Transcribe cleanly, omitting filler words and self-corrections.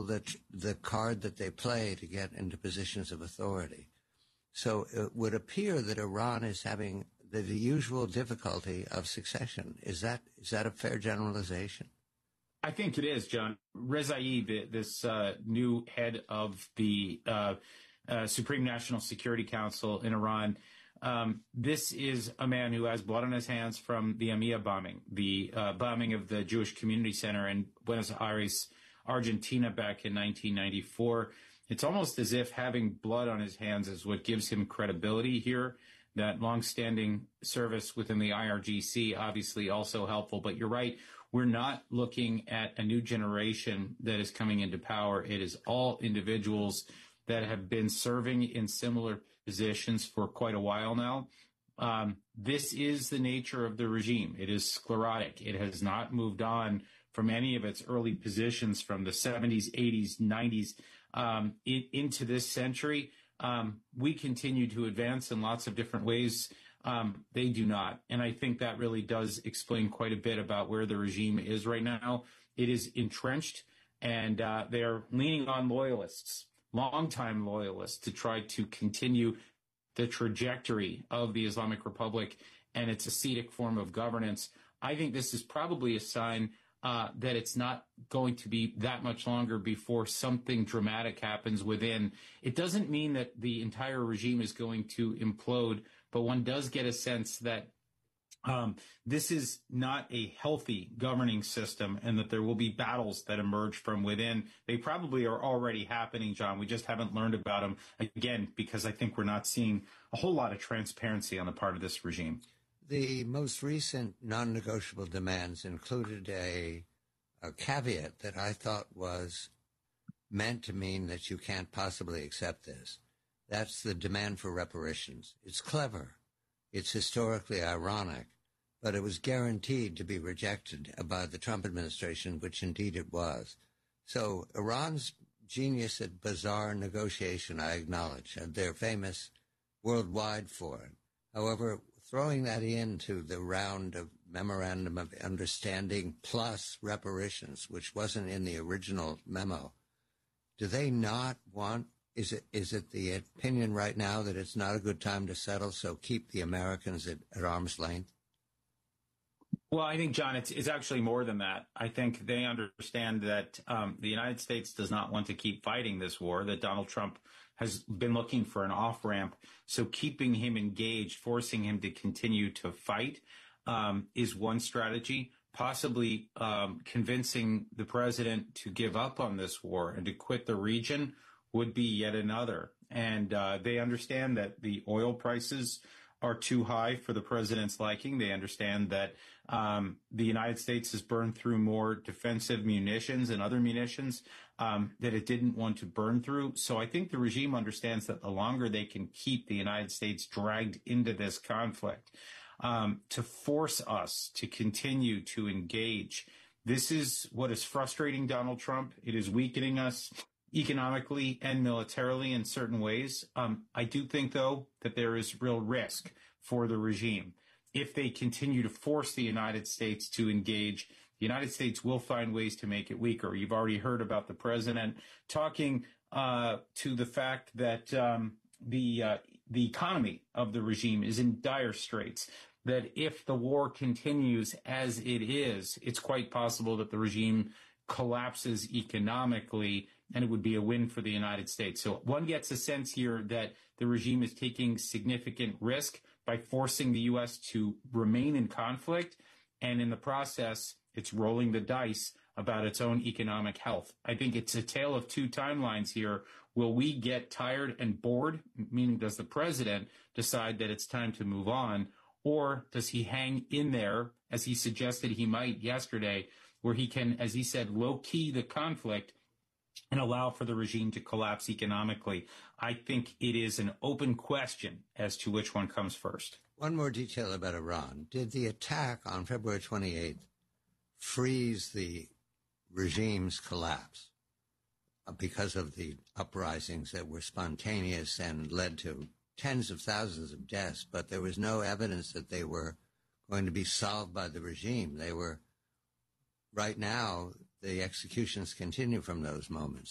control the card that they play to get into positions of authority. So it would appear that Iran is having the usual difficulty of succession. Is that a fair generalization? I think it is, John. Rezai, this new head of the Supreme National Security Council in Iran, this is a man who has blood on his hands from the AMIA bombing, the bombing of the Jewish Community Center in Buenos Aires, Argentina back in 1994. It's almost as if having blood on his hands is what gives him credibility here. That longstanding service within the IRGC, obviously also helpful. But you're right, we're not looking at a new generation that is coming into power. It is all individuals that have been serving in similar positions for quite a while now. This is the nature of the regime. It is sclerotic. It has not moved on from any of its early positions from the 70s, 80s, 90s into this century. We continue to advance in lots of different ways. They do not. And I think that really does explain quite a bit about where the regime is right now. It is entrenched, and they're leaning on loyalists, longtime loyalists, to try to continue the trajectory of the Islamic Republic and its ascetic form of governance. I think this is probably a sign that it's not going to be that much longer before something dramatic happens within. It doesn't mean that the entire regime is going to implode, but one does get a sense that this is not a healthy governing system and that there will be battles that emerge from within. They probably are already happening, John. We just haven't learned about them, again, because I think we're not seeing a whole lot of transparency on the part of this regime. The most recent non-negotiable demands included a caveat that I thought was meant to mean that you can't possibly accept this. That's the demand for reparations. It's clever. It's historically ironic, but it was guaranteed to be rejected by the Trump administration, which indeed it was. So Iran's genius at bizarre negotiation, I acknowledge, and they're famous worldwide for it. However, throwing that into the round of memorandum of understanding plus reparations, which wasn't in the original memo, do they not want, is it the opinion right now that it's not a good time to settle, so keep the Americans at arm's length? Well, I think, John, it's actually more than that. I think they understand that the United States does not want to keep fighting this war, that Donald Trump has been looking for an off-ramp. So keeping him engaged, forcing him to continue to fight is one strategy. Possibly convincing the president to give up on this war and to quit the region would be yet another. And they understand that the oil prices are too high for the president's liking. They understand that the United States has burned through more defensive munitions and other munitions that it didn't want to burn through. So I think the regime understands that the longer they can keep the United States dragged into this conflict, to force us to continue to engage, this is what is frustrating Donald Trump. It is weakening us economically and militarily in certain ways. I do think, though, that there is real risk for the regime. If they continue to force the United States to engage, the United States will find ways to make it weaker. You've already heard about the president talking to the fact that the economy of the regime is in dire straits, that if the war continues as it is, it's quite possible that the regime collapses economically, and it would be a win for the United States. So one gets a sense here that the regime is taking significant risk by forcing the U.S. to remain in conflict, and in the process, it's rolling the dice about its own economic health. I think it's a tale of two timelines here. Will we get tired and bored, meaning does the president decide that it's time to move on, or does he hang in there, as he suggested he might yesterday, where he can, as he said, low-key the conflict and allow for the regime to collapse economically? I think it is an open question as to which one comes first. One more detail about Iran. Did the attack on February 28th freeze the regime's collapse because of the uprisings that were spontaneous and led to tens of thousands of deaths, but there was no evidence that they were going to be solved by the regime? They were, right now, the executions continue from those moments.